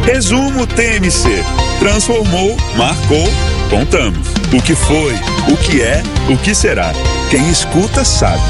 Resumo TMC. Transformou, marcou, contamos. O que foi, o que é, o que será. Quem escuta sabe.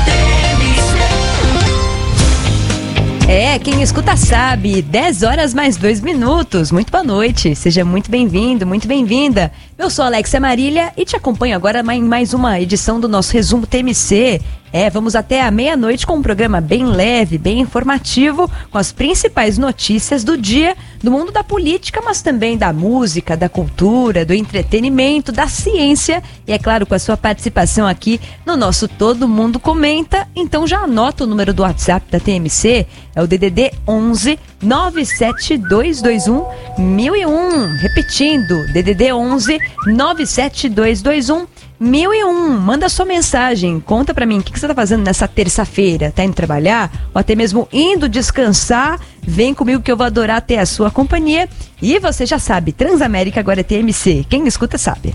Quem escuta sabe. 10 horas mais 2 minutos. Muito boa noite. Seja muito bem-vindo, muito bem-vinda. Eu sou Alexia Marília e te acompanho agora em mais uma edição do nosso Resumo TMC. Vamos até a meia-noite com um programa bem leve, bem informativo, com as principais notícias do dia, do mundo da política, mas também da música, da cultura, do entretenimento, da ciência e, é claro, com a sua participação aqui no nosso Todo Mundo Comenta. Então já anota o número do WhatsApp da TMC, é o DDD 11 97221 1001. Repetindo, DDD 11 97221 1001. Manda sua mensagem, conta pra mim o que você tá fazendo nessa terça-feira. Tá indo trabalhar? Ou até mesmo indo descansar? Vem comigo que eu vou adorar ter a sua companhia. E você já sabe, Transamérica agora é TMC. Quem escuta sabe.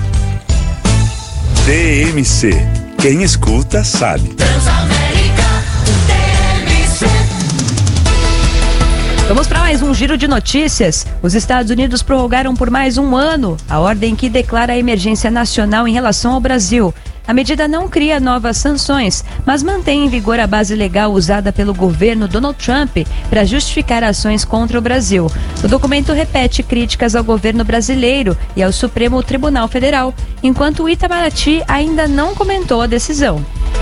TMC. Quem escuta sabe. Transamérica, TMC. Vamos para mais um giro de notícias. Os Estados Unidos prorrogaram por mais um ano a ordem que declara a emergência nacional em relação ao Brasil. A medida não cria novas sanções, mas mantém em vigor a base legal usada pelo governo Donald Trump para justificar ações contra o Brasil. O documento repete críticas ao governo brasileiro e ao Supremo Tribunal Federal, enquanto o Itamaraty ainda não comentou a decisão.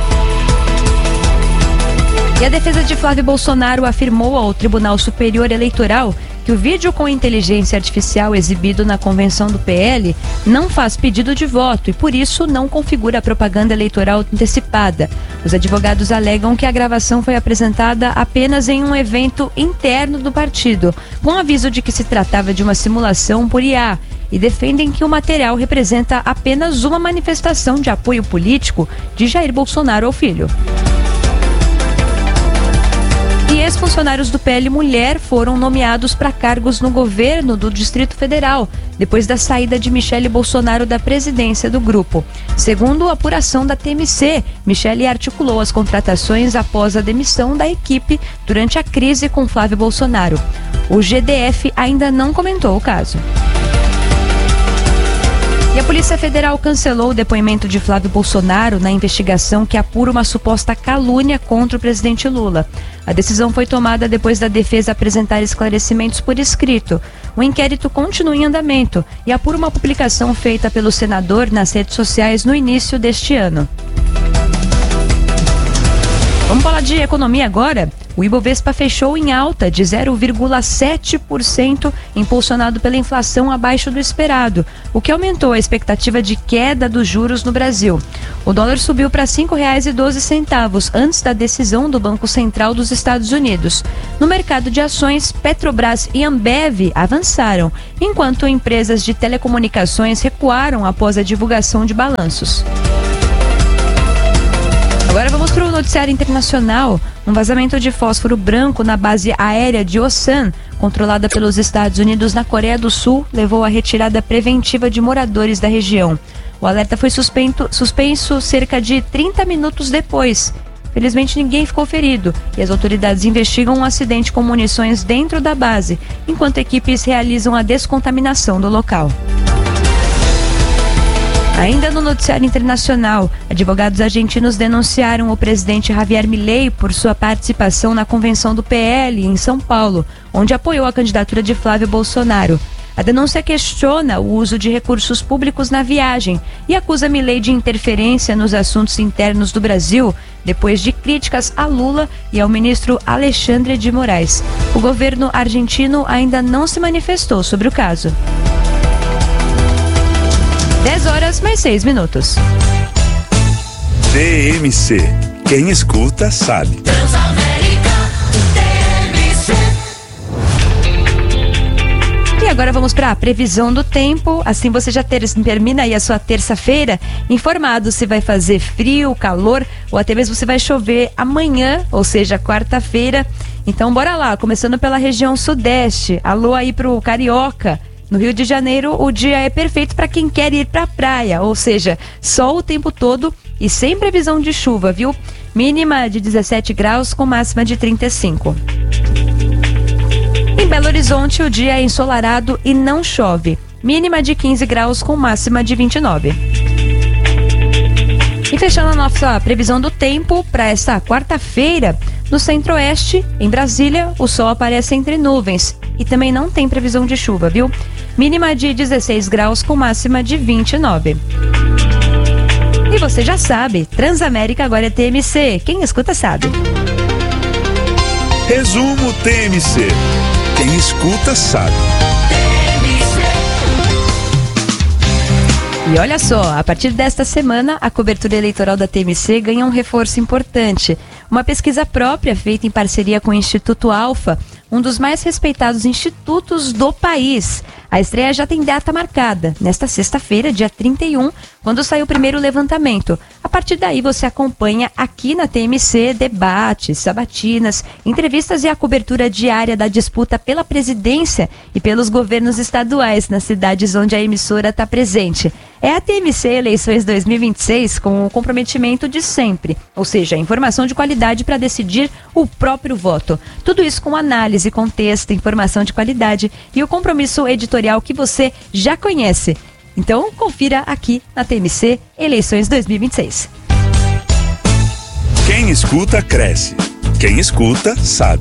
E a defesa de Flávio Bolsonaro afirmou ao Tribunal Superior Eleitoral que o vídeo com inteligência artificial exibido na convenção do PL não faz pedido de voto e, por isso, não configura propaganda eleitoral antecipada. Os advogados alegam que a gravação foi apresentada apenas em um evento interno do partido, com aviso de que se tratava de uma simulação por IA, e defendem que o material representa apenas uma manifestação de apoio político de Jair Bolsonaro ao filho. E ex-funcionários do PL Mulher foram nomeados para cargos no governo do Distrito Federal, depois da saída de Michele Bolsonaro da presidência do grupo. Segundo a apuração da TMC, Michele articulou as contratações após a demissão da equipe durante a crise com Flávio Bolsonaro. O GDF ainda não comentou o caso. E a Polícia Federal cancelou o depoimento de Flávio Bolsonaro na investigação que apura uma suposta calúnia contra o presidente Lula. A decisão foi tomada depois da defesa apresentar esclarecimentos por escrito. O inquérito continua em andamento e apura uma publicação feita pelo senador nas redes sociais no início deste ano. Vamos falar de economia agora? O Ibovespa fechou em alta de 0,7%, impulsionado pela inflação abaixo do esperado, o que aumentou a expectativa de queda dos juros no Brasil. O dólar subiu para R$ 5,12 antes da decisão do Banco Central dos Estados Unidos. No mercado de ações, Petrobras e Ambev avançaram, enquanto empresas de telecomunicações recuaram após a divulgação de balanços. Agora vamos para o noticiário internacional. Um vazamento de fósforo branco na base aérea de Osan, controlada pelos Estados Unidos na Coreia do Sul, levou à retirada preventiva de moradores da região. O alerta foi suspenso cerca de 30 minutos depois. Felizmente ninguém ficou ferido e as autoridades investigam um acidente com munições dentro da base, enquanto equipes realizam a descontaminação do local. Ainda no noticiário internacional, advogados argentinos denunciaram o presidente Javier Milei por sua participação na convenção do PL em São Paulo, onde apoiou a candidatura de Flávio Bolsonaro. A denúncia questiona o uso de recursos públicos na viagem e acusa Milei de interferência nos assuntos internos do Brasil, depois de críticas a Lula e ao ministro Alexandre de Moraes. O governo argentino ainda não se manifestou sobre o caso. 10 horas mais 6 minutos. TMC. Quem escuta sabe. Transamérica, TMC. E agora vamos para a previsão do tempo. Assim você já termina aí a sua terça-feira informado se vai fazer frio, calor ou até mesmo se vai chover amanhã, ou seja, quarta-feira. Então bora lá, começando pela região sudeste. Alô aí pro Carioca. No Rio de Janeiro, o dia é perfeito para quem quer ir para a praia, ou seja, sol o tempo todo e sem previsão de chuva, viu? Mínima de 17 graus com máxima de 35. Em Belo Horizonte, Horizonte, o dia é ensolarado e não chove. Mínima de 15 graus com máxima de 29. E fechando a nossa previsão do tempo para esta quarta-feira, no centro-oeste, em Brasília, o sol aparece entre nuvens e também não tem previsão de chuva, viu? Mínima de 16 graus com máxima de 29. E você já sabe, Transamérica agora é TMC. Quem escuta sabe. Resumo TMC. Quem escuta sabe. E olha só, a partir desta semana, a cobertura eleitoral da TMC ganha um reforço importante. Uma pesquisa própria feita em parceria com o Instituto Alfa, um dos mais respeitados institutos do país. A estreia já tem data marcada, nesta sexta-feira, dia 31, quando sai o primeiro levantamento. A partir daí você acompanha aqui na TMC debates, sabatinas, entrevistas e a cobertura diária da disputa pela presidência e pelos governos estaduais nas cidades onde a emissora está presente. É a TMC Eleições 2026 com o comprometimento de sempre, ou seja, informação de qualidade para decidir o próprio voto. Tudo isso com análise, contexto, informação de qualidade e o compromisso editorial que você já conhece. Então, confira aqui na TMC Eleições 2026. Quem escuta, cresce. Quem escuta, sabe.